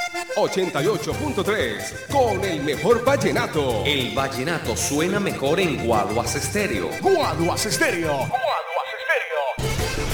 88.3 con el mejor vallenato. El vallenato suena mejor en Guaduas Estéreo. Guaduas Estéreo.